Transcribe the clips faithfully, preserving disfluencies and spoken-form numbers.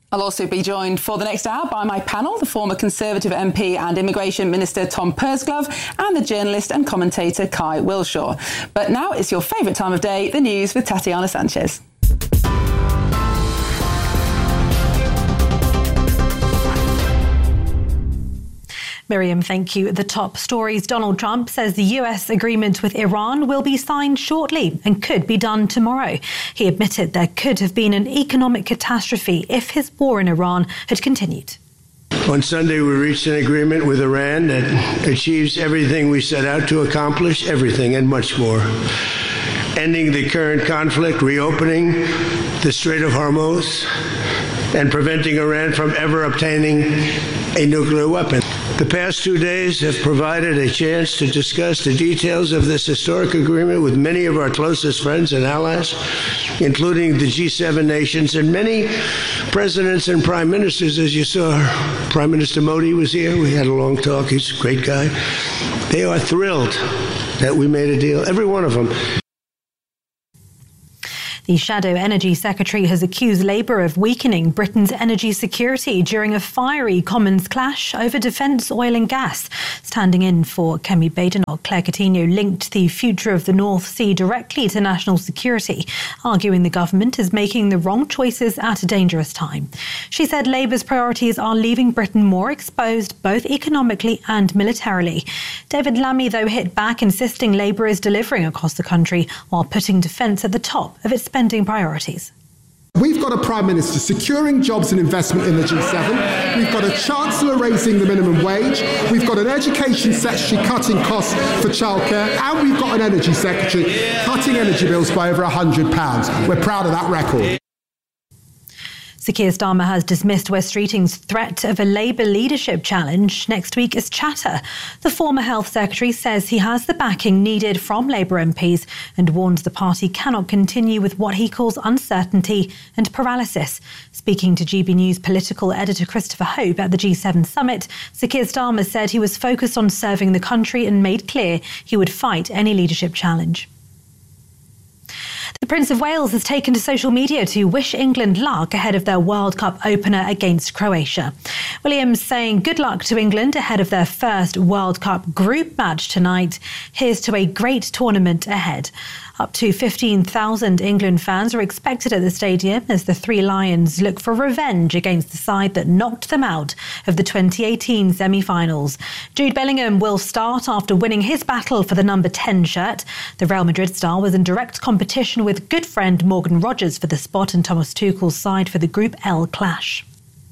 I'll also be joined for the next hour by my panel, the former Conservative M P and Immigration Minister Tom Pursglove and the journalist and commentator Kai Wilshaw. But now it's your favourite time of day, the news with Tatiana Sanchez. Miriam, thank you. The top stories. Donald Trump says the U S agreement with Iran will be signed shortly and could be done tomorrow. He admitted there could have been an economic catastrophe if his war in Iran had continued. On Sunday, we reached an agreement with Iran that achieves everything we set out to accomplish, everything and much more. Ending the current conflict, reopening the Strait of Hormuz, and preventing Iran from ever obtaining a nuclear weapon. The past two days have provided a chance to discuss the details of this historic agreement with many of our closest friends and allies, including the G seven nations and many presidents and prime ministers. As you saw, Prime Minister Modi was here. We had a long talk. He's a great guy. They are thrilled that we made a deal, every one of them. The Shadow Energy Secretary has accused Labour of weakening Britain's energy security during a fiery Commons clash over defence oil and gas. Standing in for Kemi Badenoch, Claire Coutinho linked the future of the North Sea directly to national security, arguing the government is making the wrong choices at a dangerous time. She said Labour's priorities are leaving Britain more exposed both economically and militarily. David Lammy, though, hit back, insisting Labour is delivering across the country while putting defence at the top of its spending priorities. We've got a Prime Minister securing jobs and investment in the G seven. We've got a Chancellor raising the minimum wage. We've got an Education Secretary cutting costs for childcare. And we've got an Energy Secretary cutting energy bills by over one hundred pounds. We're proud of that record. Sir Keir Starmer has dismissed Wes Streeting's threat of a Labour leadership challenge next week as chatter. The former Health Secretary says he has the backing needed from Labour M Ps and warns the party cannot continue with what he calls uncertainty and paralysis. Speaking to G B News political editor Christopher Hope at the G seven summit, Sir Keir Starmer said he was focused on serving the country and made clear he would fight any leadership challenge. The Prince of Wales has taken to social media to wish England luck ahead of their World Cup opener against Croatia. William's saying good luck to England ahead of their first World Cup group match tonight. Here's to a great tournament ahead. Up to fifteen thousand England fans are expected at the stadium as the Three Lions look for revenge against the side that knocked them out of the twenty eighteen semi-finals. Jude Bellingham will start after winning his battle for the number ten shirt. The Real Madrid star was in direct competition with good friend Morgan Rogers for the spot and Thomas Tuchel's side for the Group L clash.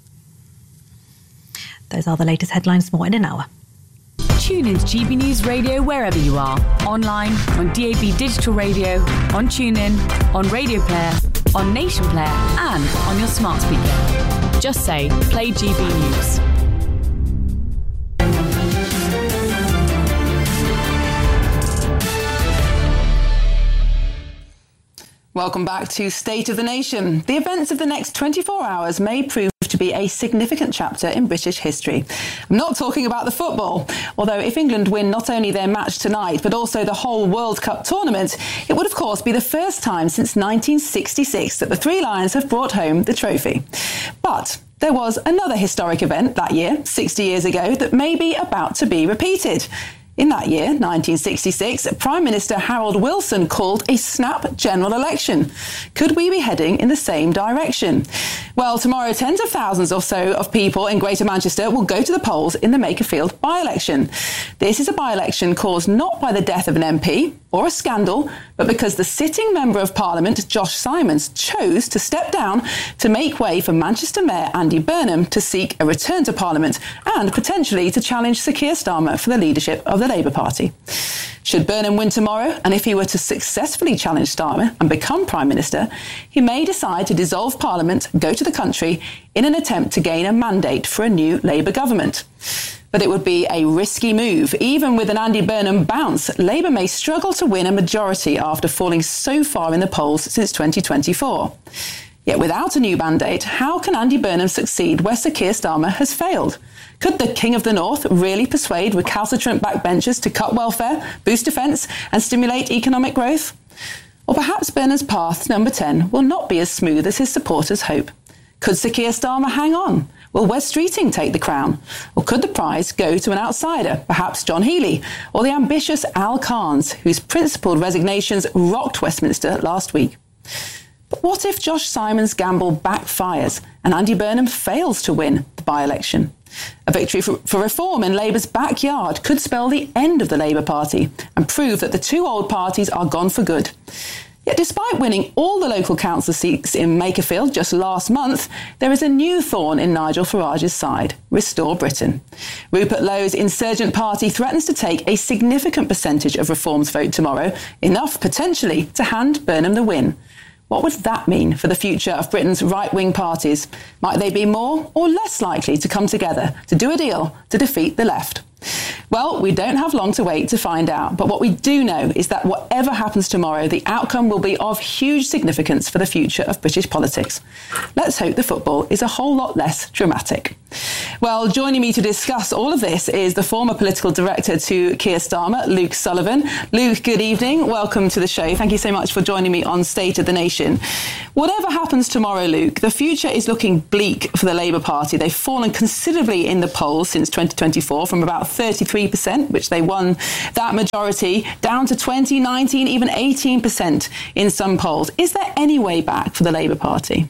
Those are the latest headlines. More in an hour. Tune in to G B News Radio wherever you are. Online, on D A B Digital Radio, on TuneIn, on Radio Player, on Nation Player and on your smart speaker. Just say, play G B News. Welcome back to State of the Nation. The events of the next twenty-four hours may prove to be a significant chapter in British history. I'm not talking about the football, although if England win not only their match tonight, but also the whole World Cup tournament, it would of course be the first time since nineteen sixty-six that the Three Lions have brought home the trophy. But there was another historic event that year, sixty years ago, that may be about to be repeated. In that year, nineteen sixty-six, Prime Minister Harold Wilson called a snap general election. Could we be heading in the same direction? Well, tomorrow, tens of thousands or so of people in Greater Manchester will go to the polls in the Makerfield by-election. This is a by-election caused not by the death of an M P or a scandal, but because the sitting Member of Parliament, Josh Simons, chose to step down to make way for Manchester Mayor Andy Burnham to seek a return to Parliament and potentially to challenge Sir Keir Starmer for the leadership of the Labour Party. Should Burnham win tomorrow, and if he were to successfully challenge Starmer and become Prime Minister, he may decide to dissolve Parliament, go to the country in an attempt to gain a mandate for a new Labour government. But it would be a risky move. Even with an Andy Burnham bounce, Labour may struggle to win a majority after falling so far in the polls since twenty twenty-four. Yet without a new mandate, how can Andy Burnham succeed where Sir Keir Starmer has failed? Could the King of the North really persuade recalcitrant backbenchers to cut welfare, boost defence and stimulate economic growth? Or perhaps Burnham's path to number ten will not be as smooth as his supporters hope. Could Sir Keir Starmer hang on? Will Wes Streeting take the crown? Or could the prize go to an outsider, perhaps John Healey, or the ambitious Al Cairns, whose principled resignations rocked Westminster last week? But what if Josh Simon's gamble backfires and Andy Burnham fails to win the by-election? A victory for, for reform in Labour's backyard could spell the end of the Labour Party and prove that the two old parties are gone for good. Yet despite winning all the local council seats in Makerfield just last month, there is a new thorn in Nigel Farage's side: Restore Britain. Rupert Lowe's insurgent party threatens to take a significant percentage of Reform's vote tomorrow, enough potentially to hand Burnham the win. What would that mean for the future of Britain's right-wing parties? Might they be more or less likely to come together to do a deal to defeat the left? Well, we don't have long to wait to find out, but what we do know is that whatever happens tomorrow, the outcome will be of huge significance for the future of British politics. Let's hope the football is a whole lot less dramatic. Well, joining me to discuss all of this is the former political director to Keir Starmer, Luke Sullivan. Luke, good evening. Welcome to the show. Thank you so much for joining me on State of the Nation. Whatever happens tomorrow, Luke, the future is looking bleak for the Labour Party. They've fallen considerably in the polls since twenty twenty-four, from about thirty-three percent, which they won that majority, down to twenty, nineteen, even eighteen percent in some polls. Is there any way back for the Labour Party?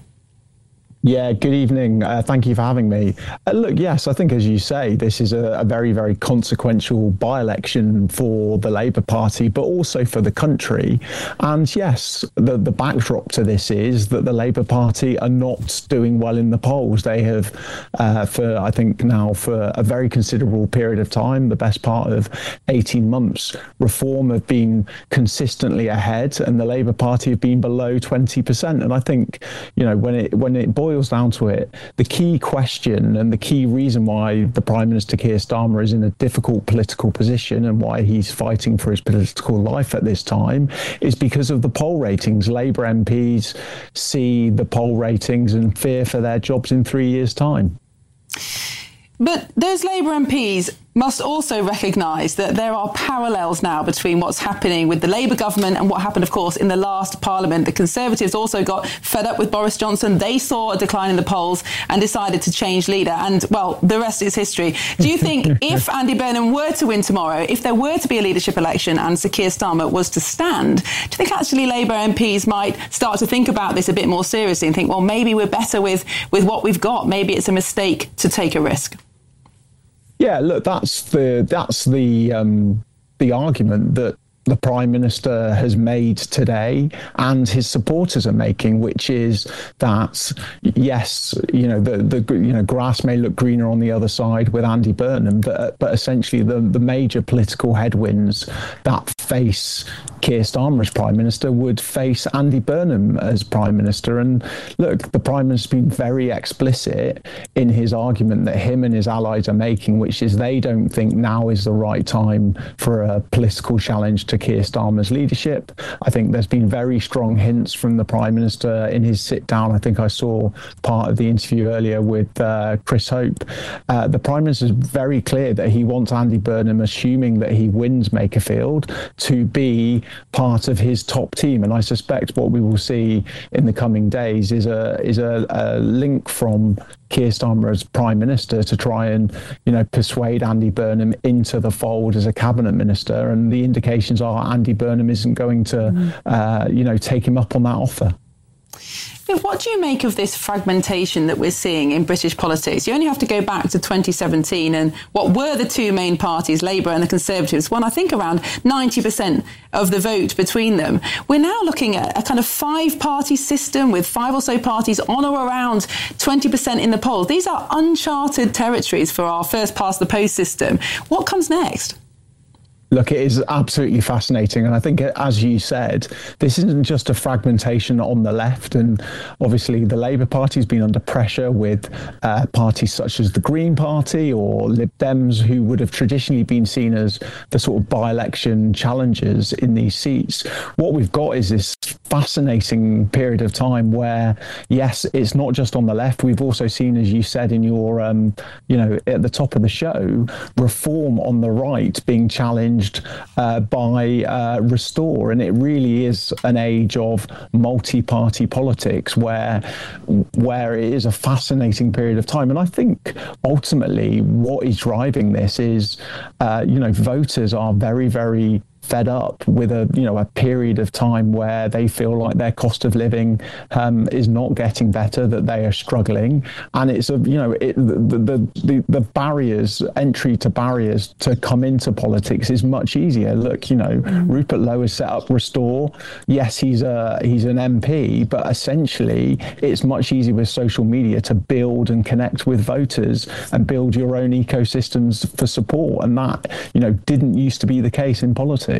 Yeah, good evening. Uh, thank you for having me. Uh, look, yes, I think, as you say, this is a, a very, very consequential by-election for the Labour Party, but also for the country. And yes, the, the backdrop to this is that the Labour Party are not doing well in the polls. They have, uh, for I think now for a very considerable period of time, the best part of eighteen months, Reform have been consistently ahead and the Labour Party have been below twenty percent. And I think, you know, when it when it boils down to it, the key question and the key reason why the Prime Minister Keir Starmer is in a difficult political position and why he's fighting for his political life at this time is because of the poll ratings. Labour M Ps see the poll ratings and fear for their jobs in three years' time. But those Labour M Ps must also recognise that there are parallels now between what's happening with the Labour government and what happened, of course, in the last Parliament. The Conservatives also got fed up with Boris Johnson. They saw a decline in the polls and decided to change leader. And, well, the rest is history. Do you think if Andy Burnham were to win tomorrow, if there were to be a leadership election and Sir Keir Starmer was to stand, do you think actually Labour M Ps might start to think about this a bit more seriously and think, well, maybe we're better with, with what we've got. Maybe it's a mistake to take a risk? Yeah, look, that's the that's the um, the argument that the Prime Minister has made today and his supporters are making, which is that, yes, you know, the, the you know grass may look greener on the other side with Andy Burnham, but but essentially the, the major political headwinds that face Keir Starmer as Prime Minister would face Andy Burnham as Prime Minister. And look, the Prime Minister's been very explicit in his argument that him and his allies are making, which is they don't think now is the right time for a political challenge to Keir Starmer's leadership. I think there's been very strong hints from the Prime Minister in his sit down. I think I saw part of the interview earlier with uh, Chris Hope. Uh, the Prime Minister is very clear that he wants Andy Burnham, assuming that he wins Makerfield, to be part of his top team. And I suspect what we will see in the coming days is a is a, a link from Keir Starmer as Prime Minister to try and, you know, persuade Andy Burnham into the fold as a cabinet minister. And the indications are Andy Burnham isn't going to, mm. uh, you know, take him up on that offer. What do you make of this fragmentation that we're seeing in British politics? You only have to go back to twenty seventeen and what were the two main parties, Labour and the Conservatives, won, I think, around ninety percent of the vote between them. We're now looking at a kind of five-party system with five or so parties on or around twenty percent in the polls. These are uncharted territories for our first-past-the-post system. What comes next? Look, it is absolutely fascinating. And I think, as you said, this isn't just a fragmentation on the left. And obviously, the Labour Party has been under pressure with uh, parties such as the Green Party or Lib Dems, who would have traditionally been seen as the sort of by-election challengers in these seats. What we've got is this fascinating period of time where, yes, it's not just on the left. We've also seen, as you said in your, um, you know, at the top of the show, Reform on the right being challenged challenged uh, by uh, Restore. And it really is an age of multi-party politics where, where it is a fascinating period of time. And I think ultimately what is driving this is, uh, you know, voters are very, very fed up with a you know a period of time where they feel like their cost of living um, is not getting better, that they are struggling, and it's a you know it, the, the the the barriers entry to barriers to come into politics is much easier. Look, you know mm. Rupert Lowe has set up Restore. Yes, he's a he's an M P, but essentially it's much easier with social media to build and connect with voters and build your own ecosystems for support, and that you know didn't used to be the case in politics.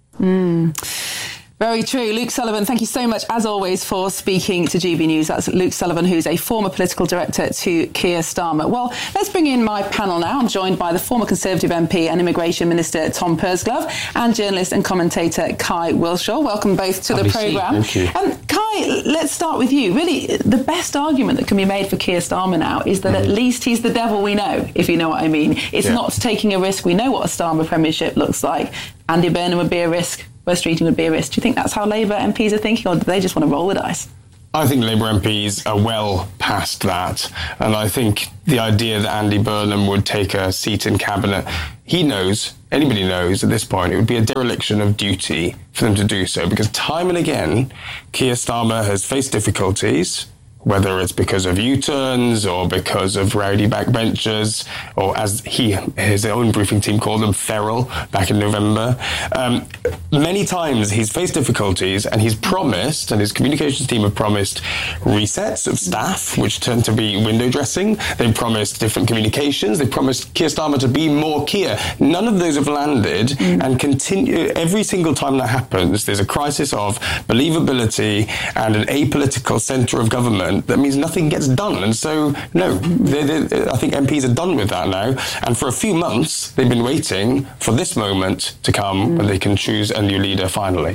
Mm. Very true. Luke Sullivan, thank you so much, as always, for speaking to G B News. That's Luke Sullivan, who's a former political director to Keir Starmer. Well, let's bring in my panel now. I'm joined by the former Conservative M P and Immigration Minister Tom Pursglove and journalist and commentator Kai Wilshaw. Welcome both to Happy the programme. Thank you. Um, Kai, let's start with you. Really, the best argument that can be made for Keir Starmer now is that mm. at least he's the devil we know, if you know what I mean. It's yeah. not taking a risk. We know what a Starmer premiership looks like. Andy Burnham would be a risk. West Streeting would be a risk. Do you think that's how Labour M Ps are thinking, or do they just want to roll the dice? I think Labour M Ps are well past that. And I think the idea that Andy Burnham would take a seat in Cabinet, he knows, anybody knows at this point, it would be a dereliction of duty for them to do so. Because time and again, Keir Starmer has faced difficulties, whether it's because of U-turns or because of rowdy backbenchers, or as he, his own briefing team called them, feral, back in November. Um, many times he's faced difficulties and he's promised, and his communications team have promised, resets of staff, which tend to be window dressing. They've promised different communications. They've promised Keir Starmer to be more Keir. None of those have landed, mm. and continue. Every single time that happens, there's a crisis of believability and an apolitical centre of government that means nothing gets done. And so, no, they're, they're, I think M Ps are done with that now. And for a few months, they've been waiting for this moment to come mm. when they can choose a new leader finally.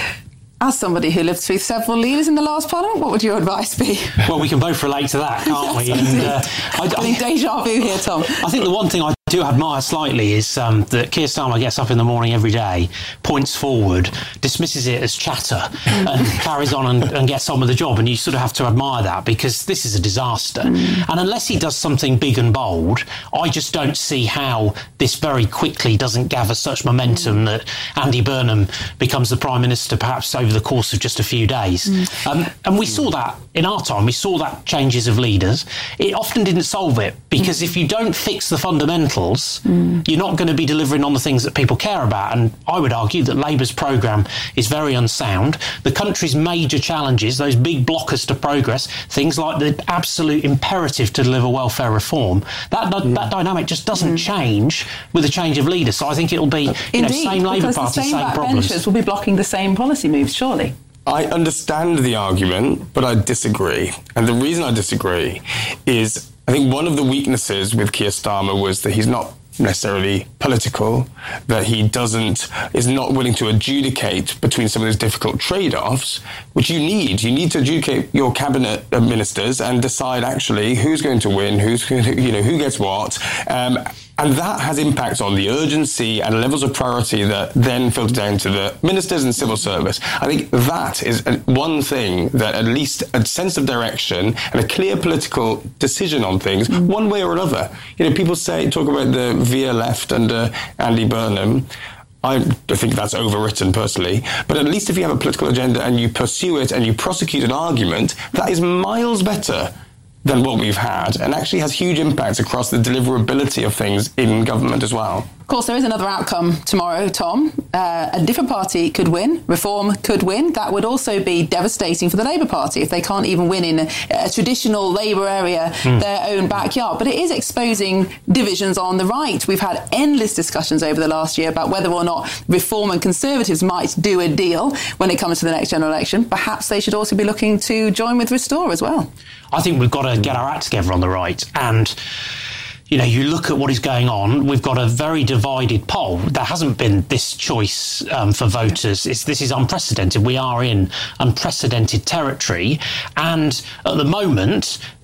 As somebody who lived through several leaders in the last parliament, what would your advice be? Well, we can both relate to that, can't yes, we? And, uh, I, I think deja vu here, Tom. I think the one thing I do admire slightly is um, that Keir Starmer gets up in the morning every day, points forward, dismisses it as chatter, and carries on and, and gets on with the job. And you sort of have to admire that, because this is a disaster. Mm. And unless he does something big and bold, I just don't see how this very quickly doesn't gather such momentum mm. that Andy Burnham becomes the Prime Minister perhaps over the course of just a few days. Mm. Um, and we saw that in our time. We saw that changes of leaders. It often didn't solve it, because mm. if you don't fix the fundamentals, Mm. you're not going to be delivering on the things that people care about. And I would argue that Labour's programme is very unsound. The country's major challenges, those big blockers to progress, things like the absolute imperative to deliver welfare reform, that mm. that dynamic just doesn't mm. change with a change of leader. So I think it'll be you Indeed, know, same Labour Party, same, same problems. Benchers will be blocking the same policy moves, surely. I understand the argument, but I disagree. And the reason I disagree is I think one of the weaknesses with Keir Starmer was that he's not necessarily political, that he doesn't is not willing to adjudicate between some of those difficult trade-offs, which you need. You need to adjudicate your cabinet ministers and decide actually who's going to win, who's going to, you know, who gets what. Um, And that has impacts on the urgency and levels of priority that then filter down to the ministers and civil service. I think that is one thing that at least a sense of direction and a clear political decision on things, mm. one way or another. You know, people say, talk about the veer left under Andy Burnham. I think that's overwritten personally, but at least if you have a political agenda and you pursue it and you prosecute an argument, that is miles better than what we've had, and actually has huge impacts across the deliverability of things in government as well. Of course, there is another outcome tomorrow, Tom. Uh, a different party could win. Reform could win. That would also be devastating for the Labour Party if they can't even win in a, a traditional Labour area, mm. their own backyard. But it is exposing divisions on the right. We've had endless discussions over the last year about whether or not Reform and Conservatives might do a deal when it comes to the next general election. Perhaps they should also be looking to join with Restore as well. I think we've got to get our act together on the right. And you know, you look at what is going on, we've got a very divided poll. There hasn't been this choice um, for voters. It's, this is unprecedented. We are in unprecedented territory. And at the moment,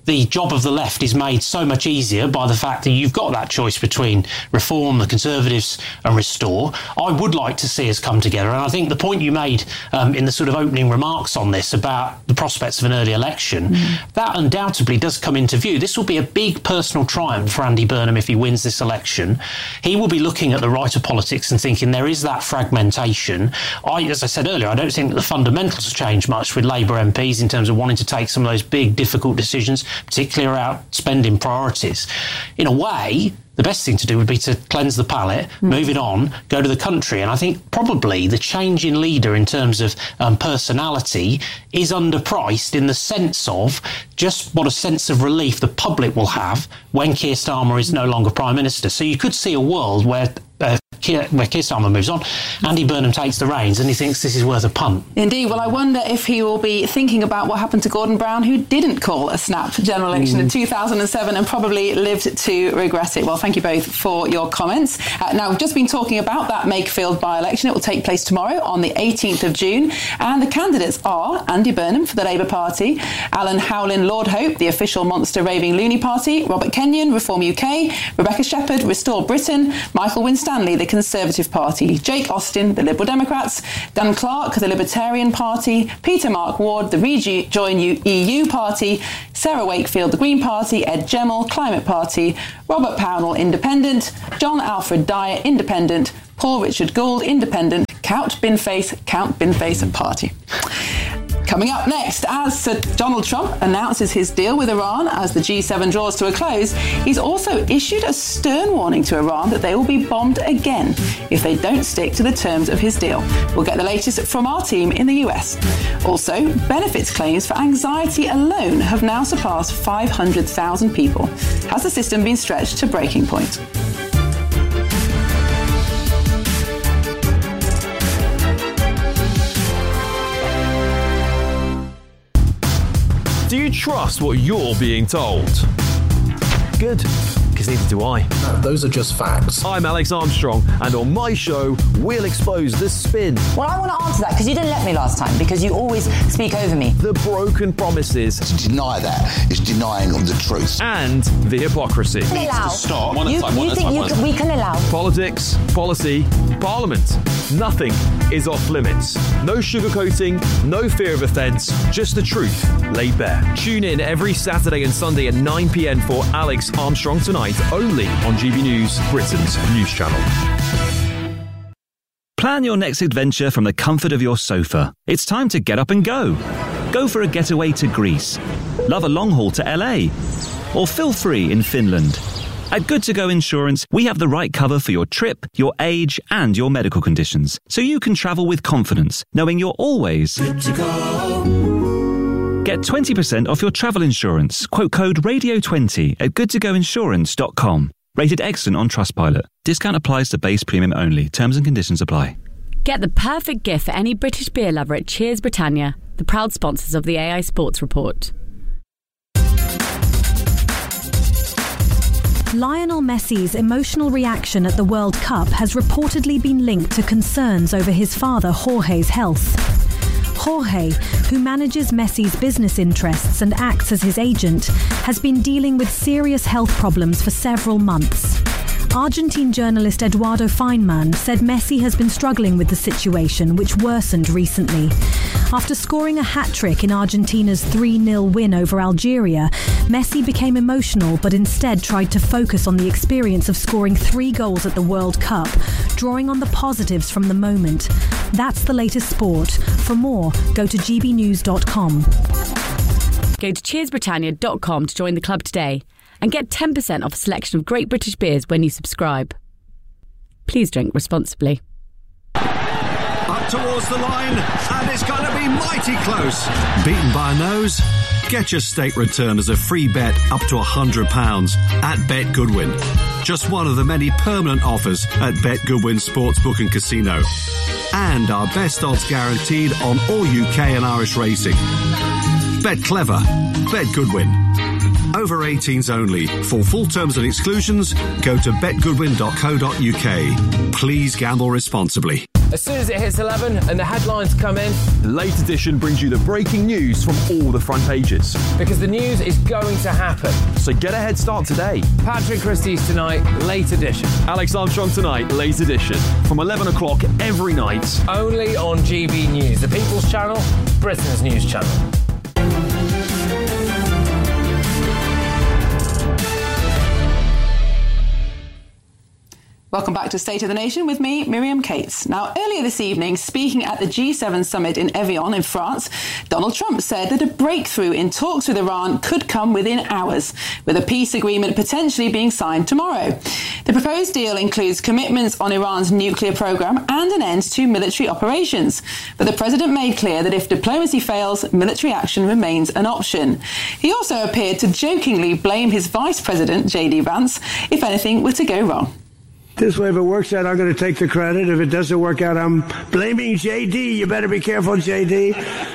the job of the left is made so much easier by the fact that you've got that choice between Reform, the Conservatives and Restore. I would like to see us come together, and I think the point you made um, in the sort of opening remarks on this about the prospects of an early election, mm. that undoubtedly does come into view. This will be a big personal triumph for Andy Burnham if he wins this election. He will be looking at the right of politics and thinking there is that fragmentation. I, as I said earlier, I don't think that the fundamentals have changed much with Labour M Ps in terms of wanting to take some of those big, difficult decisions, particularly around spending priorities. In a way, the best thing to do would be to cleanse the palate, mm. move it on, go to the country. And I think probably the change in leader in terms of um, personality is underpriced in the sense of just what a sense of relief the public will have when Keir Starmer is no longer Prime Minister. So you could see a world where uh, Keir, where Keir Starmer moves on, Andy Burnham takes the reins and he thinks this is worth a punt. Indeed. Well, I wonder if he will be thinking about what happened to Gordon Brown, who didn't call a snap general election mm. in two thousand seven and probably lived to regret it. Well, thank you both for your comments. Uh, now, we've just been talking about that Makefield by-election. It will take place tomorrow on the eighteenth of June. And the candidates are Andy Burnham for the Labour Party, Alan Howlin Lord Hope, the official monster raving loony party, Robert Kenyon, Reform U K, Rebecca Shepherd, Restore Britain, Michael Winstanley, the Conservative Party, Jake Austin, the Liberal Democrats, Dan Clark, the Libertarian Party, Peter Mark Ward, the Rejoin E U Party, Sarah Wakefield, the Green Party, Ed Gemmell, Climate Party, Robert Pownall, Independent, John Alfred Dyer, Independent, Paul Richard Gould, Independent, Count Binface, Count Binface Party. Coming up next, as Sir Donald Trump announces his deal with Iran as the G seven draws to a close, he's also issued a stern warning to Iran that they will be bombed again if they don't stick to the terms of his deal. We'll get the latest from our team in the U S. Also, benefits claims for anxiety alone have now surpassed five hundred thousand people. Has the system been stretched to breaking point? Do you trust what you're being told? Good, because neither do I. No, those are just facts. I'm Alex Armstrong, and on my show, we'll expose the spin. Well, I want to answer that, because you didn't let me last time, because you always speak over me. The broken promises. To deny that is denying the truth. And the hypocrisy. We can allow. Stop. One at you, a time, one you at a think time, you one can, we can allow. Politics, policy, parliament. Nothing is off limits. No sugarcoating, no fear of offence, just the truth laid bare. Tune in every Saturday and Sunday at nine p.m. for Alex Armstrong Tonight, only on G B News, Britain's news channel. Plan your next adventure from the comfort of your sofa. It's time to get up and go. Go for a getaway to Greece. Love a long haul to L A. Or feel free in Finland. At Good To Go Insurance, we have the right cover for your trip, your age, and your medical conditions, so you can travel with confidence, knowing you're always good to go. Get twenty percent off your travel insurance. Quote code radio twenty at good to go insurance dot com. Rated excellent on Trustpilot. Discount applies to base premium only. Terms and conditions apply. Get the perfect gift for any British beer lover at Cheers Britannia, the proud sponsors of the A I Sports Report. Lionel Messi's emotional reaction at the World Cup has reportedly been linked to concerns over his father Jorge's health. Jorge, who manages Messi's business interests and acts as his agent, has been dealing with serious health problems for several months. Argentine journalist Eduardo Feynman said Messi has been struggling with the situation, which worsened recently. After scoring a hat-trick in Argentina's three nil win over Algeria, Messi became emotional but instead tried to focus on the experience of scoring three goals at the World Cup, drawing on the positives from the moment. That's the latest sport. For more, go to g b news dot com. Go to cheers britannia dot com to join the club today and get ten percent off a selection of great British beers when you subscribe. Please drink responsibly. Up towards the line, and it's going to be mighty close. Beaten by a nose? Get your state return as a free bet up to one hundred pounds at Bet Goodwin. Just one of the many permanent offers at Bet Goodwin Sportsbook and Casino. And our best odds guaranteed on all U K and Irish racing. Bet clever. Bet Goodwin. Over eighteens only. For full terms and exclusions, go to bet goodwin dot co dot uk. Please gamble responsibly. As soon as it hits eleven and the headlines come in, Late Edition brings you the breaking news from all the front pages. because the news is going to happen. So get a head start today. Patrick Christie's tonight, Late Edition. Alex Armstrong tonight, Late Edition. From eleven o'clock every night. Only on G B News, the People's Channel, Britain's news channel. Welcome back to State of the Nation with me, Miriam Cates. Now, earlier this evening, speaking at the G seven summit in Evian in France, Donald Trump said that a breakthrough in talks with Iran could come within hours, with a peace agreement potentially being signed tomorrow. The proposed deal includes commitments on Iran's nuclear program and an end to military operations. But the president made clear that if diplomacy fails, military action remains an option. He also appeared to jokingly blame his vice president, J D Vance, if anything were to go wrong. This way, if it works out, I'm going to take the credit. If it doesn't work out, I'm blaming J D. You better be careful, J D.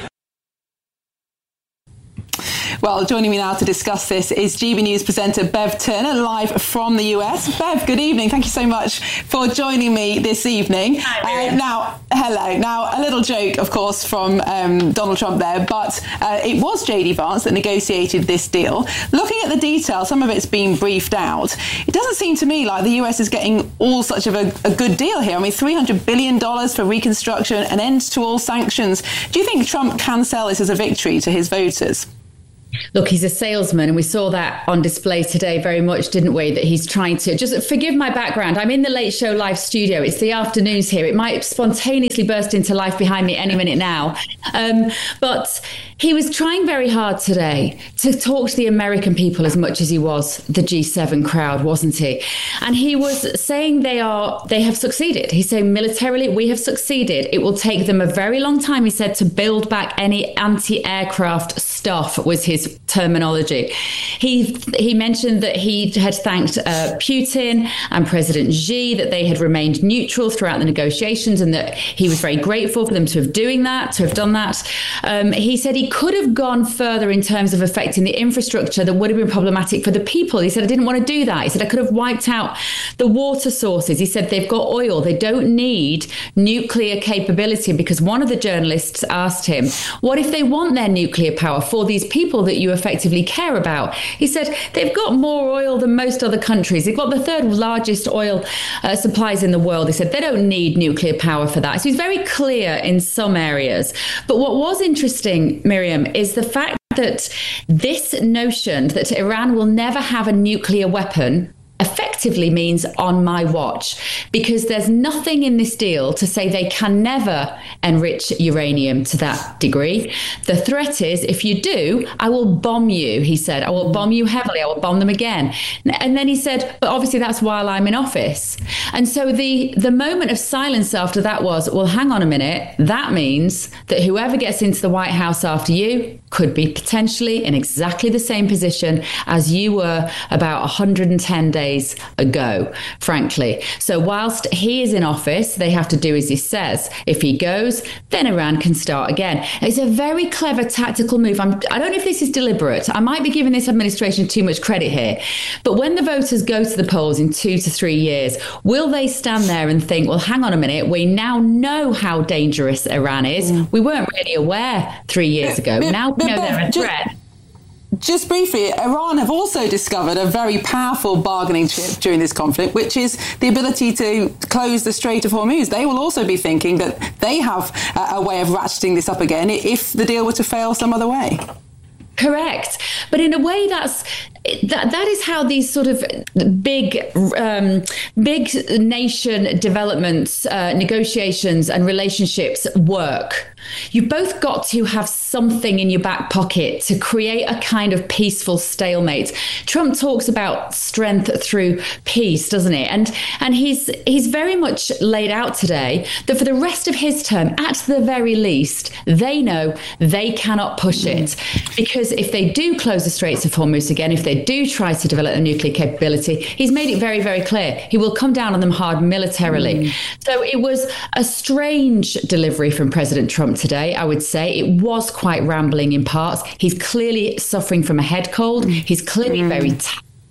Well, joining me now to discuss this is G B News presenter Bev Turner, live from the U S. Bev, good evening. Thank you so much for joining me this evening. Hi, uh, now, hello. Now, a little joke, of course, from um, Donald Trump there, but uh, it was J D Vance that negotiated this deal. Looking at the details, some of it's been briefed out. It doesn't seem to me like the U S is getting all such of a, a good deal here. I mean, three hundred billion dollars for reconstruction, an end to all sanctions. Do you think Trump can sell this as a victory to his voters? Look, he's a salesman, and we saw that on display today very much, didn't we? That he's trying to just forgive my background. I'm in the Late Show live studio. It's the afternoons here. It might spontaneously burst into life behind me any minute now. Um, but he was trying very hard today to talk to the American people as much as he was the G seven crowd, wasn't he? And he was saying they are they have succeeded. He's saying militarily, we have succeeded. It will take them a very long time, he said, to build back any anti-aircraft stuff, was his terminology. He he mentioned that he had thanked uh, Putin and President Xi, that they had remained neutral throughout the negotiations, and that he was very grateful for them to have doing that, to have done that. Um, he said he could have gone further in terms of affecting the infrastructure that would have been problematic for the people. He said, I didn't want to do that. He said, I could have wiped out the water sources. He said, they've got oil. They don't need nuclear capability, because one of the journalists asked him, what if they want their nuclear power for these people that you effectively care about? He said, they've got more oil than most other countries. They've got the third largest oil uh, supplies in the world. He said, they don't need nuclear power for that. So he's very clear in some areas. But what was interesting, Miriam, is the fact that this notion that Iran will never have a nuclear weapon effectively means on my watch, because there's nothing in this deal to say they can never enrich uranium to that degree. The threat is, if you do, I will bomb you, he said. I will bomb you heavily. I will bomb them again. And then he said, but obviously that's while I'm in office. And so the, the moment of silence after that was, well, hang on a minute. That means that whoever gets into the White House after you could be potentially in exactly the same position as you were about one hundred ten days ago, frankly. So whilst he is in office, they have to do as he says. If he goes, then Iran can start again. It's a very clever tactical move. I'm, I don't know if this is deliberate. I might be giving this administration too much credit here. But when the voters go to the polls in two to three years, will they stand there and think, well, hang on a minute, we now know how dangerous Iran is. Mm. We weren't really aware three years ago. But, now but, we know but, they're a just, threat. Just briefly, Iran have also discovered a very powerful bargaining chip during this conflict, which is the ability to close the Strait of Hormuz. They will also be thinking that they have a, a way of ratcheting this up again if the deal were to fail some other way. Correct. But in a way, that's that that is how these sort of big um, big nation developments, uh, negotiations and relationships work. You've both got to have something in your back pocket to create a kind of peaceful stalemate. Trump talks about strength through peace, doesn't he? And and he's he's very much laid out today that for the rest of his term, at the very least, they know they cannot push it. Because if they do close the Straits of Hormuz again, if they do try to develop a nuclear capability, he's made it very, very clear. He will come down on them hard militarily. Mm. So it was a strange delivery from President Trump today, I would say. It was quite rambling in parts. He's clearly suffering from a head cold. He's clearly mm. very tired.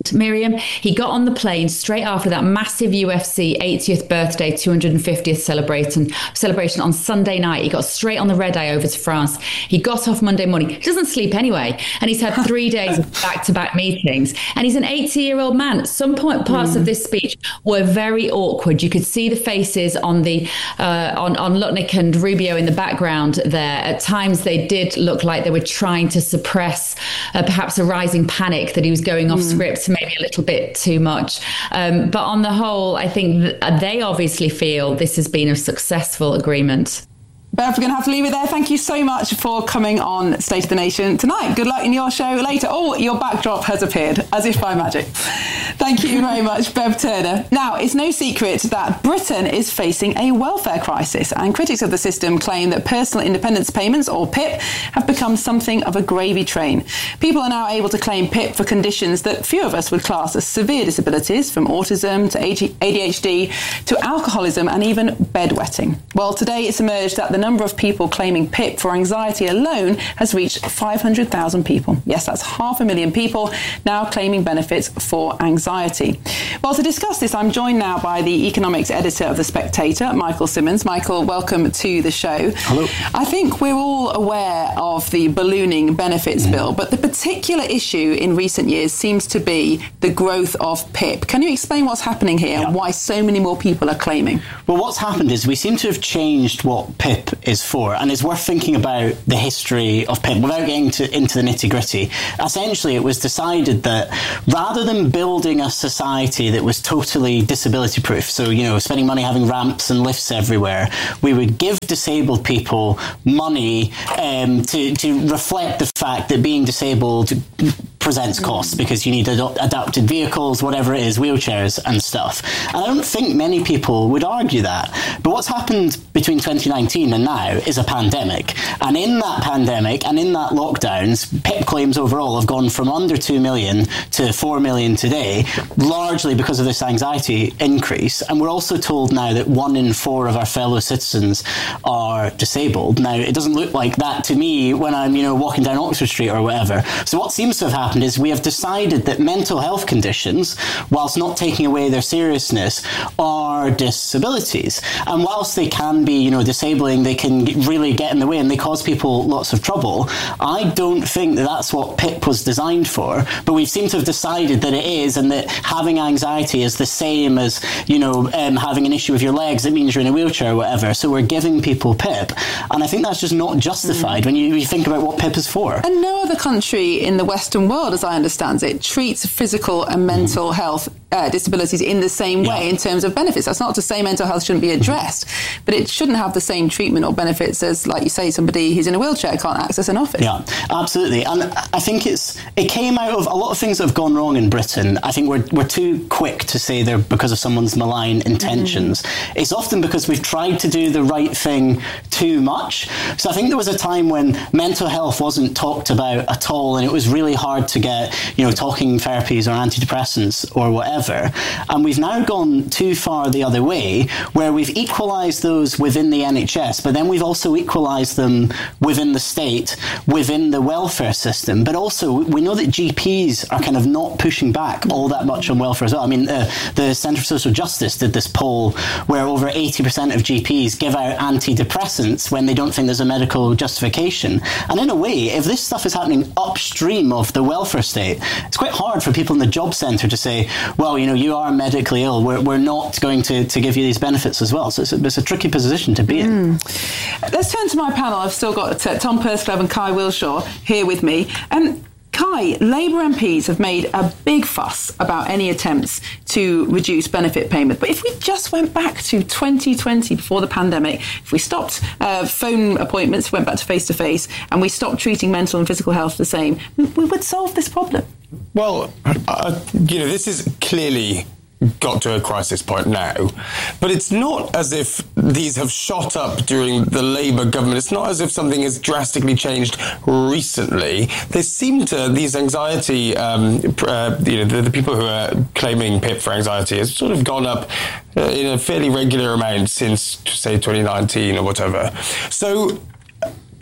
honest, Miriam. He got on the plane straight after that massive U F C eightieth birthday, two hundred fiftieth celebration, celebration on Sunday night. He got straight on the red eye over to France. He got off Monday morning. He doesn't sleep anyway. And he's had three days of back-to-back meetings. And he's an eighty-year-old man. At some point, parts mm. of this speech were very awkward. You could see the faces on the uh, on, on Lutnick and Rubio in the background there. At times, they did look like they were trying to suppress uh, perhaps a rising panic that he was going off mm. script, maybe a little bit too much. Um, but on the whole, I think th- they obviously feel this has been a successful agreement. Bev, we're going to have to leave it there. Thank you so much for coming on State of the Nation tonight. Good luck in your show later. Oh, your backdrop has appeared, as if by magic. Thank you very much, Bev Turner. Now, it's no secret that Britain is facing a welfare crisis, and critics of the system claim that personal independence payments, or P I P, have become something of a gravy train. People are now able to claim P I P for conditions that few of us would class as severe disabilities, from autism to A D H D to alcoholism and even bedwetting. Well, today it's emerged that the number of people claiming P I P for anxiety alone has reached five hundred thousand people. Yes, that's half a million people now claiming benefits for anxiety. Well, to discuss this, I'm joined now by the economics editor of The Spectator, Michael Simmons. Michael, welcome to the show. Hello. I think we're all aware of the ballooning benefits mm. bill, but the particular issue in recent years seems to be the growth of P I P. Can you explain what's happening here yeah. and why so many more people are claiming? Well, what's happened is we seem to have changed what P I P is for, and it's worth thinking about the history of P I P without getting to, into the nitty-gritty. Essentially, it was decided that rather than building a society that was totally disability-proof, so, you know, spending money having ramps and lifts everywhere, we would give disabled people money um, to, to reflect the fact that being disabled presents costs, because you need ad- adapted vehicles, whatever it is, wheelchairs and stuff. And I don't think many people would argue that. But what's happened between twenty nineteen and now is a pandemic. And in that pandemic and in that lockdowns, P I P claims overall have gone from under two million to four million today, largely because of this anxiety increase. And we're also told now that one in four of our fellow citizens are disabled. Now, it doesn't look like that to me when I'm, you know, walking down Oxford Street or whatever. So what seems to have happened is we have decided that mental health conditions, whilst not taking away their seriousness, are disabilities. And whilst they can be, you know, disabling, they can really get in the way and they cause people lots of trouble. I don't think that that's what P I P was designed for, but we seem to have decided that it is, and that having anxiety is the same as, you know, um, having an issue with your legs. It means you're in a wheelchair or whatever. So we're giving people P I P. And I think that's just not justified mm. when you, you think about what P I P is for. And no other country in the Western world, as I understand it, treats physical and mental mm. health uh, disabilities in the same way yeah. in terms of benefits. That's not to say mental health shouldn't be addressed, mm. but it shouldn't have the same treatment or benefits as, like you say, somebody who's in a wheelchair can't access an office. Yeah, absolutely. And I think it's it came out of a lot of things that have gone wrong in Britain. I think we're we're too quick to say they're because of someone's malign intentions. Mm. It's often because we've tried to do the right thing too much. So I think there was a time when mental health wasn't talked about at all, and it was really hard to get, you know, talking therapies or antidepressants or whatever. And we've now gone too far the other way, where we've equalised those within the N H S, but then we've also equalised them within the state, within the welfare system. But also, we know that G Ps are kind of not pushing back all that much on welfare as well. I mean, uh, the Centre for Social Justice did this poll where over eighty percent of G Ps give out antidepressants when they don't think there's a medical justification. And in a way, if this stuff is happening upstream of the welfare state, it's quite hard for people in the job centre to say, well, you know, you are medically ill, we're, we're not going to, to give you these benefits as well. So it's a, it's a tricky position to be in. Mm. Let's turn to my panel. I've still got uh, Tom Pursglove and Kai Wilshaw here with me. Um, Kai, Labour M Ps have made a big fuss about any attempts to reduce benefit payment. But if we just went back to twenty twenty, before the pandemic, if we stopped uh, phone appointments, went back to face-to-face, and we stopped treating mental and physical health the same, we would solve this problem. Well, uh, you know, this is clearly got to a crisis point now, but it's not as if these have shot up during the Labour government. It's not as if something has drastically changed recently. They seem to, these anxiety, um, uh, you know, the, the people who are claiming P I P for anxiety has sort of gone up uh, in a fairly regular amount since, say, twenty nineteen or whatever. So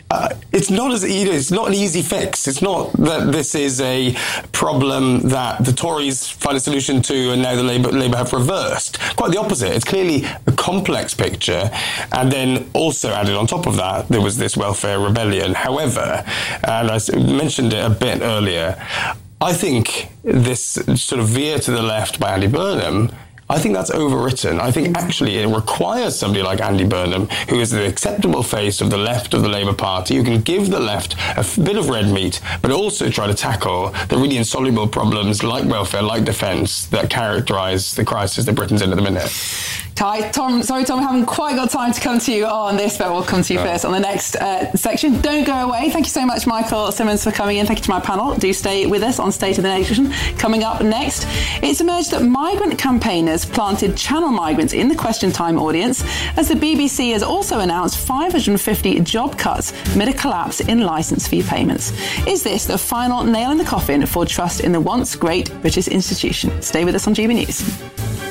Uh, it's not as you know, it's not an easy fix. It's not that this is a problem that the Tories find a solution to and now the Labour, Labour have reversed. Quite the opposite. It's clearly a complex picture. And then also added on top of that, there was this welfare rebellion. However, and I mentioned it a bit earlier, I think this sort of veer to the left by Andy Burnham, I think that's overwritten. I think actually it requires somebody like Andy Burnham, who is the acceptable face of the left of the Labour Party, who can give the left a f- bit of red meat, but also try to tackle the really insoluble problems like welfare, like defence, that characterise the crisis that Britain's in at the minute. Ty, Tom, sorry, Tom, we haven't quite got time to come to you on this, but we'll come to you no. first on the next uh, section. Don't go away. Thank you so much, Michael Simmons, for coming in. Thank you to my panel. Do stay with us on State of the Nation. Coming up next, it's emerged that migrant campaigners planted Channel migrants in the Question Time audience, as the B B C has also announced five hundred fifty job cuts amid a collapse in licence fee payments. Is this the final nail in the coffin for trust in the once great British institution? Stay with us on G B News.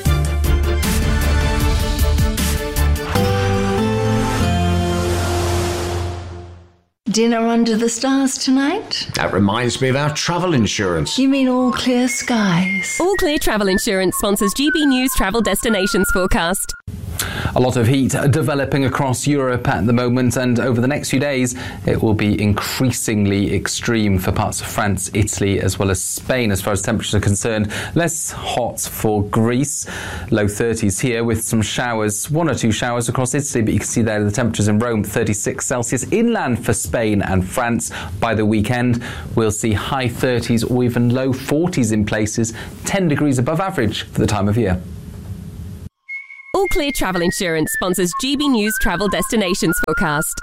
Dinner under the stars tonight? That reminds me of our travel insurance. You mean All Clear Skies? All Clear Travel Insurance sponsors G B News Travel Destinations Forecast. A lot of heat developing across Europe at the moment, and over the next few days it will be increasingly extreme for parts of France, Italy as well as Spain as far as temperatures are concerned. Less hot for Greece, low thirties here with some showers, one or two showers across Italy, but you can see there the temperatures in Rome, thirty-six Celsius. Inland for Spain and France by the weekend we'll see high thirties or even low forties in places, ten degrees above average for the time of year. All Clear Travel Insurance sponsors G B News Travel Destinations Forecast.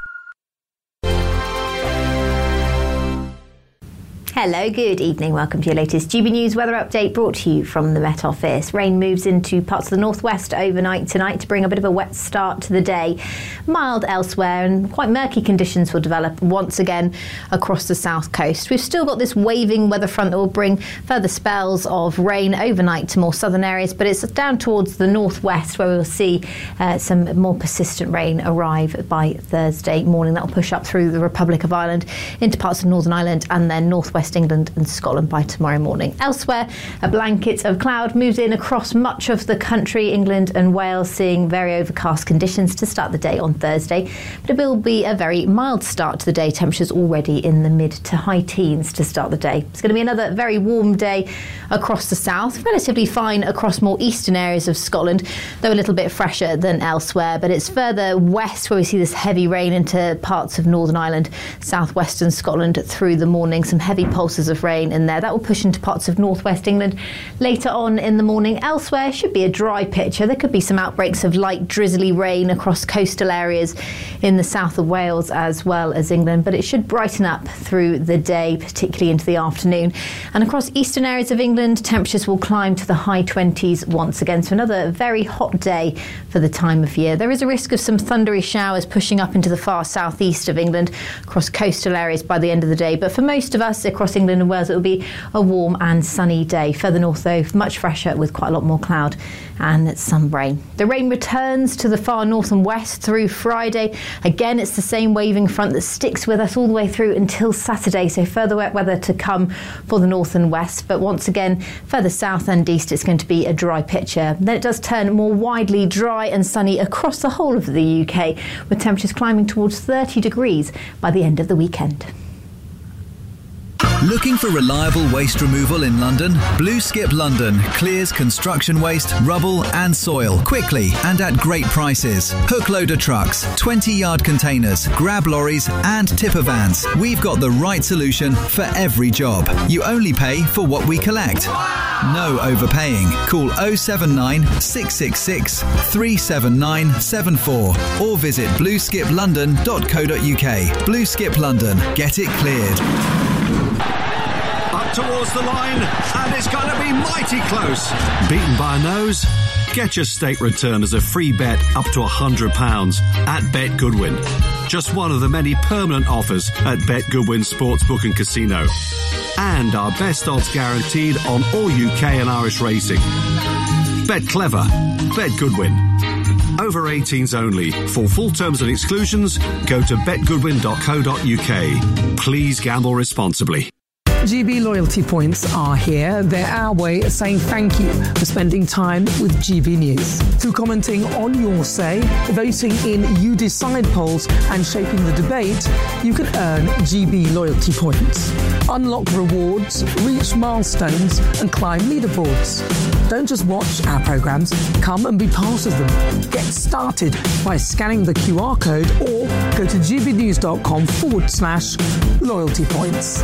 Hello, good evening. Welcome to your latest G B News weather update brought to you from the Met Office. Rain moves into parts of the northwest overnight tonight to bring a bit of a wet start to the day. Mild elsewhere, and quite murky conditions will develop once again across the south coast. We've still got this waving weather front that will bring further spells of rain overnight to more southern areas, but it's down towards the northwest where we'll see uh, some more persistent rain arrive by Thursday morning. That will push up through the Republic of Ireland into parts of Northern Ireland and then northwest England and Scotland by tomorrow morning. Elsewhere, a blanket of cloud moves in across much of the country, England and Wales seeing very overcast conditions to start the day on Thursday. But it will be a very mild start to the day, temperatures already in the mid to high teens to start the day. It's going to be another very warm day across the south, relatively fine across more eastern areas of Scotland, though a little bit fresher than elsewhere. But it's further west where we see this heavy rain into parts of Northern Ireland, southwestern Scotland through the morning. Some heavy pulses of rain in there. That will push into parts of northwest England later on in the morning. Elsewhere should be a dry picture. There could be some outbreaks of light drizzly rain across coastal areas in the south of Wales as well as England, but it should brighten up through the day, particularly into the afternoon. And across eastern areas of England, temperatures will climb to the high twenties once again. So another very hot day for the time of year. There is a risk of some thundery showers pushing up into the far southeast of England across coastal areas by the end of the day, but for most of us across England and Wales it will be a warm and sunny day. Further north though, much fresher with quite a lot more cloud and some rain. The rain returns to the far north and west through Friday. Again, it's the same waving front that sticks with us all the way through until Saturday, so further wet weather to come for the north and west, but once again further south and east it's going to be a dry picture. Then it does turn more widely dry and sunny across the whole of the U K, with temperatures climbing towards thirty degrees by the end of the weekend. Looking for reliable waste removal in London? Blue Skip London clears construction waste, rubble and soil quickly and at great prices. Hook loader trucks, twenty yard containers, grab lorries and tipper vans. We've got the right solution for every job. You only pay for what we collect. No overpaying. Call oh seven nine, six six six, three seven nine seven four or visit blue skip london dot co dot uk. Blue Skip London. Get it cleared. Up towards the line, and it's going to be mighty close. Beaten by a nose? Get your state return as a free bet up to one hundred pounds at Bet Goodwin. Just one of the many permanent offers at Bet Goodwin Sportsbook and Casino. And our best odds guaranteed on all U K and Irish racing. Bet clever. Bet Goodwin. Over eighteens only. For full terms and exclusions, go to bet goodwin dot co dot uk. Please gamble responsibly. G B loyalty points are here. They're our way of saying thank you for spending time with G B News. Through commenting on your say, voting in You Decide polls and shaping the debate, you can earn G B loyalty points. Unlock rewards, reach milestones and climb leaderboards. Don't just watch our programmes, come and be part of them. Get started by scanning the Q R code or go to gbnews.com forward slash loyalty points.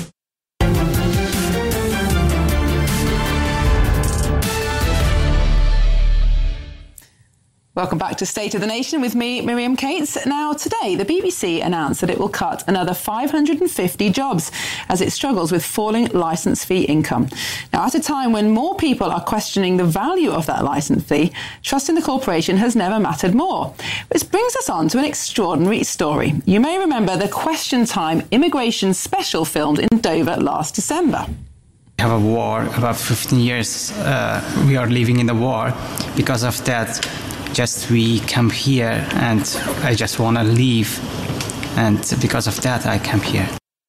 Welcome back to State of the Nation with me, Miriam Cates. Now, today, the B B C announced that it will cut another five hundred fifty jobs as it struggles with falling licence fee income. Now, at a time when more people are questioning the value of that licence fee, trust in the corporation has never mattered more. Which brings us on to an extraordinary story. You may remember the Question Time immigration special filmed in Dover last December. We have a war, about fifteen years uh, we are living in the war. Because of that, just we come here and I just want to leave, and because of that I come here.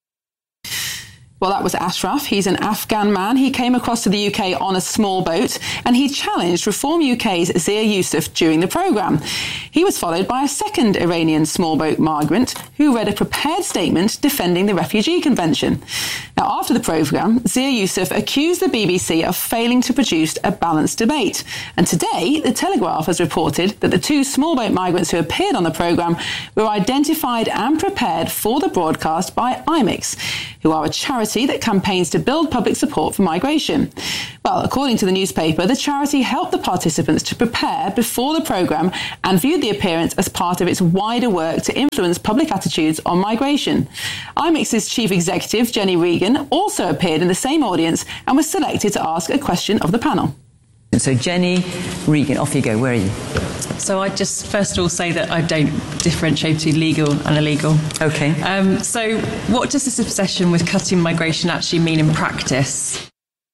Well, that was Ashraf. He's an Afghan man. He came across to the U K on a small boat and he challenged Reform U K's Zia Yusuf during the programme. He was followed by a second Iranian small boat migrant who read a prepared statement defending the Refugee Convention. Now, after the programme, Zia Yusuf accused the B B C of failing to produce a balanced debate. And today, The Telegraph has reported that the two small boat migrants who appeared on the programme were identified and prepared for the broadcast by I M I X, who are a charity that campaigns to build public support for migration. Well, according to the newspaper, the charity helped the participants to prepare before the programme and viewed the appearance as part of its wider work to influence public attitudes on migration. I M I X's chief executive, Jenny Regan, also appeared in the same audience and was selected to ask a question of the panel. So Jenny Regan, off you go. Where are you? So I'd just first of all say that I don't differentiate between legal and illegal. Okay. Um, so what does this obsession with cutting migration actually mean in practice?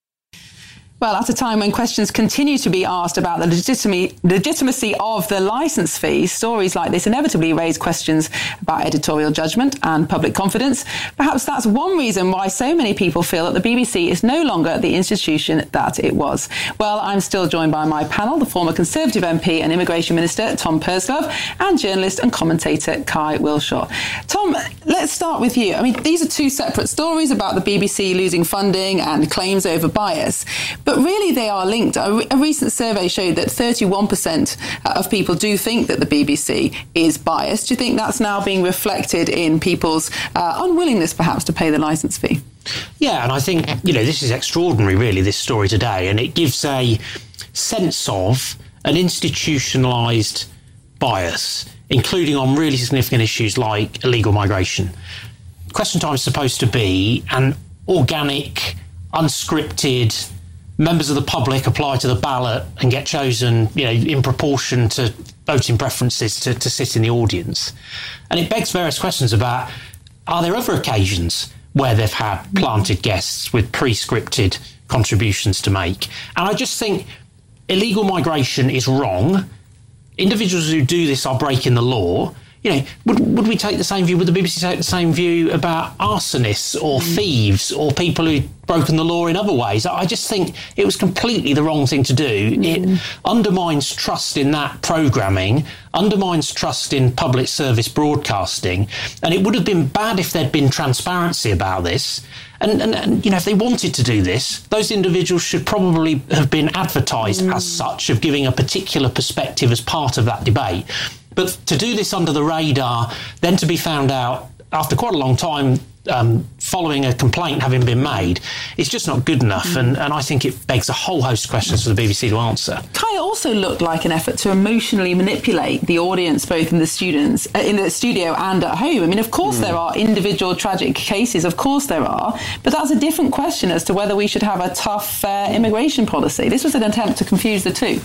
Well, at a time when questions continue to be asked about the legitimi- legitimacy of the licence fee, stories like this inevitably raise questions about editorial judgment and public confidence. Perhaps that's one reason why so many people feel that the B B C is no longer the institution that it was. Well, I'm still joined by my panel, the former Conservative M P and Immigration Minister Tom Pursglove and journalist and commentator Kai Wilshaw. Tom, let's start with you. I mean, these are two separate stories about the B B C losing funding and claims over bias. But really, they are linked. A, re- a recent survey showed that thirty-one percent of people do think that the B B C is biased. Do you think that's now being reflected in people's uh, unwillingness, perhaps, to pay the licence fee? Yeah, and I think, you know, this is extraordinary, really, this story today, and it gives a sense of an institutionalised bias, including on really significant issues like illegal migration. Question Time is supposed to be an organic, unscripted, members of the public apply to the ballot and get chosen, you know, in proportion to voting preferences to, to sit in the audience. And it begs various questions about, are there other occasions where they've had planted guests with pre-scripted contributions to make? And I just think illegal migration is wrong. Individuals who do this are breaking the law. You know, would would we take the same view? Would the B B C take the same view about arsonists or thieves or people who'd broken the law in other ways? I just think it was completely the wrong thing to do. Mm. It undermines trust in that programming, undermines trust in public service broadcasting, and it would have been bad if there'd been transparency about this. And, and, and you know, if they wanted to do this, those individuals should probably have been advertised mm. as such, of giving a particular perspective as part of that debate. But to do this under the radar, then to be found out after quite a long time um, following a complaint having been made, is just not good enough. Mm. And, and I think it begs a whole host of questions for the B B C to answer. Kai also looked like an effort to emotionally manipulate the audience, both in the students, uh, in the studio and at home. I mean, of course mm. there are individual tragic cases, of course there are, but that's a different question as to whether we should have a tough, fair immigration policy. This was an attempt to confuse the two.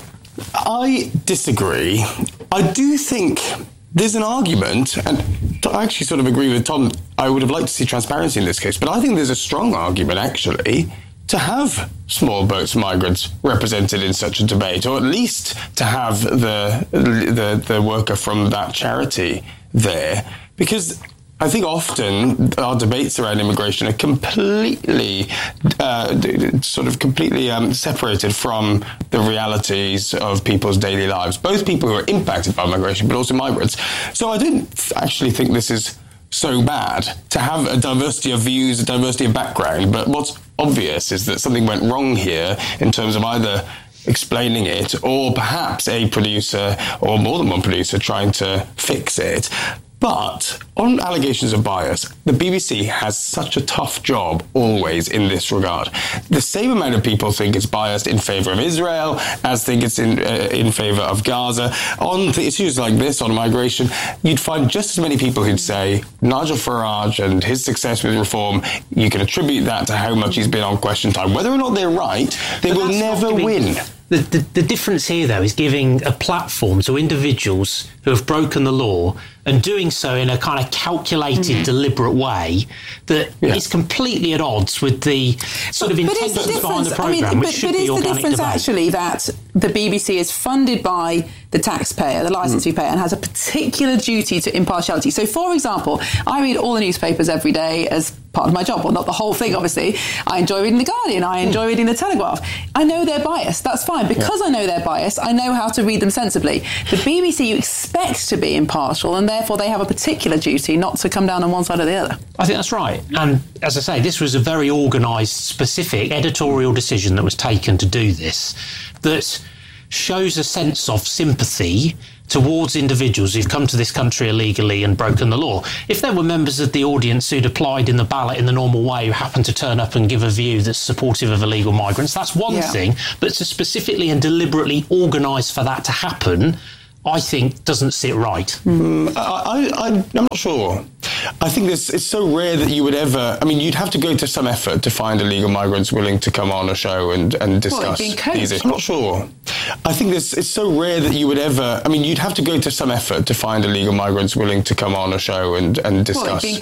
I disagree. I do think there's an argument, and I actually sort of agree with Tom. I would have liked to see transparency in this case, but I think there's a strong argument, actually, to have small boats migrants represented in such a debate, or at least to have the the, the worker from that charity there, because I think often our debates around immigration are completely, uh, sort of completely um, separated from the realities of people's daily lives, both people who are impacted by migration, but also migrants. So I don't actually think this is so bad to have a diversity of views, a diversity of background, but what's obvious is that something went wrong here in terms of either explaining it or perhaps a producer or more than one producer trying to fix it. But on allegations of bias, the B B C has such a tough job always in this regard. The same amount of people think it's biased in favour of Israel as think it's in uh, in favour of Gaza. On the issues like this, on migration, you'd find just as many people who'd say Nigel Farage and his success with reform, you can attribute that to how much he's been on Question Time. Whether or not they're right, they but will never win. The, the, the difference here, though, is giving a platform to individuals who have broken the law and doing so in a kind of calculated, mm. deliberate way that yeah. is completely at odds with the sort but, of intentions behind the programme, I mean, which but, should but be is organic the difference debate. Actually that the B B C is funded by the taxpayer, the licence fee payer, and has a particular duty to impartiality. So, for example, I read all the newspapers every day as part of my job. Well, not the whole thing, obviously. I enjoy reading The Guardian. I enjoy reading The Telegraph. I know they're biased. That's fine. Because yeah. I know they're biased, I know how to read them sensibly. The B B C you expect to be impartial, and therefore they have a particular duty not to come down on one side or the other. I think that's right. And as I say, this was a very organised, specific editorial decision that was taken to do this that shows a sense of sympathy towards individuals who've come to this country illegally and broken the law. If there were members of the audience who'd applied in the ballot in the normal way who happened to turn up and give a view that's supportive of illegal migrants, that's one yeah. thing. But to specifically and deliberately organise for that to happen, I think doesn't sit right. Mm, I, I, I'm not sure. I think this, it's so rare that you would ever... I mean, you'd have to go to some effort to find illegal migrants willing to come on a show and, and discuss well, these issues. I'm not sure. I think this, it's so rare that you would ever... I mean, you'd have to go to some effort to find illegal migrants willing to come on a show and, and discuss well,